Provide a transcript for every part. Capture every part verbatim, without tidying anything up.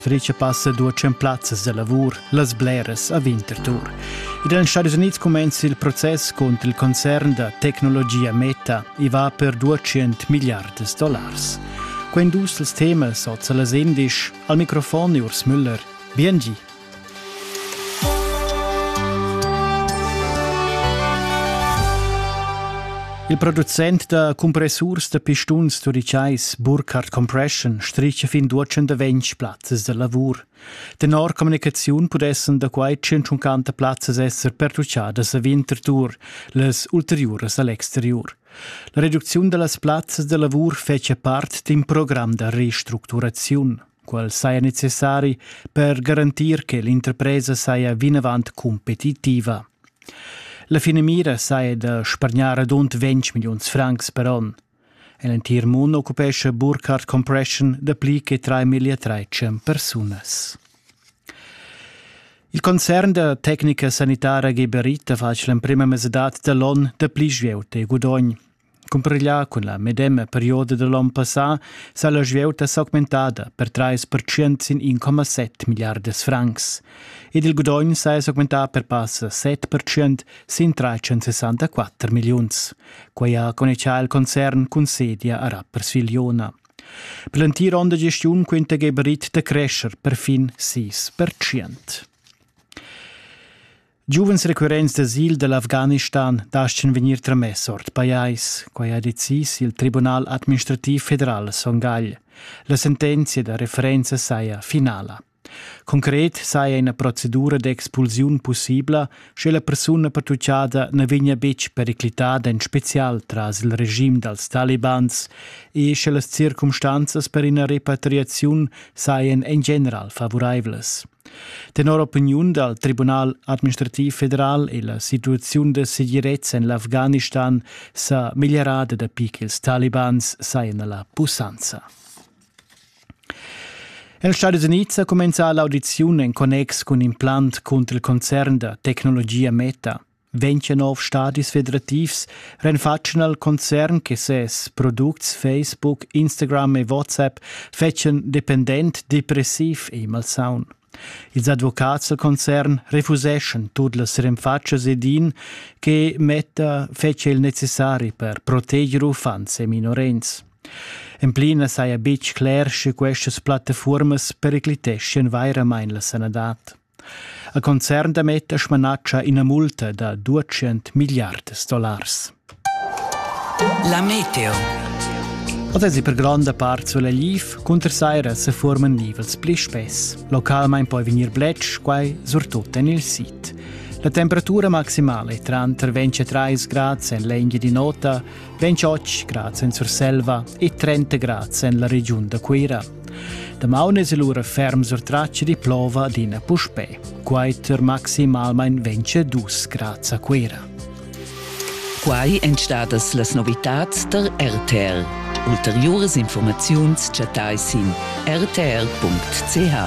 Freccia passa duecento plazzas de lavur, las bleras a Winterthur. Ed negli Stati Uniti comincia il processo contro il concern da tecnologia Meta e va per duecento miliardi di dollari. Quando il tema sozza las indisch, al microfono Urs Müller, B N G. Il producente da compressors da pistuns turicais Burkhardt Compression stricia fin duecentoventi plazzas de lavur. De nor comunicaziun pudessen da quai centocinquanta plazzas esser pertucciadas a Winterthur, les ulteriores all'exterior. La riduzione de las plazzas de lavur fece part d'un program da ristrutturaziun, qual saia necessari per garantir che l'interpresa saia vinavant competitiva. La fine mira saia da spargnare dont venti milions francs per an. E l'entir mun occupesce Burkhardt Compression da pli che tre mila trecento personas. Il concern da tecnica sanitaria Geberit face la prima mesedat dall'on da pli sveuta e gudogn. Comparillà con la medema perioda dell'anno passato, sa la sveuta augmentada per tre per cento sin uno virgola sette miliardi francs. Ed il gudogn sa augmentada per passa sette per cento sin trecentosessantaquattro milioni, qua ha cominciato il concern con sede a Rapperswil-Jona. Per l'antir onda gestione quinta Geberit da crescer per fin sei per cento. Giuvens recurrents d'asil dell'Afghanistan dascen venir tramess ort paiais, quai ha decis il Tribunal Administrativ Federal a Songaglia. La sentenzia da referenza saia finala. Concret saia una procedura d'expulsiun possibla se la persona pertucciada ne vigna bec periclitada in special tras il regime dels talibans e se las circumstanzas per una repatriaziun saian in general favorables. Tenor opinion dal Tribunal Administrativ Federal e la situazione de sicurezza in l'Afghanistan sa migliorata da pic ils talibans saian alla pussanza. Negli Stati Uniti ha cominciato l'audizione in connex con implant contro il concern da tecnologia Meta. ventinove stati federativi renfacciano al concern che ses products Facebook, Instagram e WhatsApp fecen dependent, depressiv e malsaun. Ils advocats del concern refusescen tutte le renfaccias edin che Meta fece il necessari per proteggere ufans e minorenz. In plina saia bic clar che queste piattaformas periclitescen vairamain la sanadat. Il concern da Meta smanaccia una multa da duecento miliardi di dollari. La meteo. Otesi per grande parte sulla liv, contra se forman nivels pli spess. Localmein poi venir bletsch, quai surtut en il sit. La temperatura maximale è tra ventitré gradi in Legna di Nota, ventotto gradi in Surselva e trenta gradi in la regione da Quera. Da maune se l'ora ferm sur tracce di plova ad in Puspè, quaiter maximalmein ventidue gradi a Quera. Quai entstadas las novitats der R T R. Ulteriores informaziuns chatais in r t r punct c h.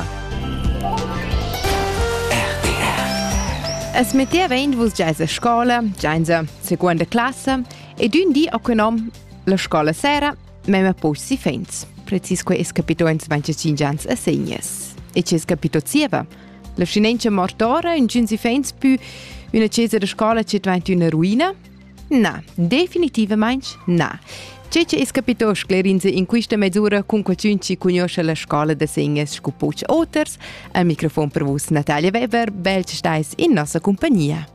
Es metteva veint vus già a scola, già in seconda classe, ed un dì ho conom la scola sera, ma me pos si fens. Precis que es capito ins venticinque ans a segnes. E c'es capito zieva. La scinencia mortora, in gin si fens più una cesa de scola c'et vaint una ruina? Na, definitivamente na. Cece es capito sclerinze in questa mezz'ora con qualcunci conosce la scola de segnes scupuc oters. Al microfono per vos Natalia Weber, bel stais in nostra compagnia.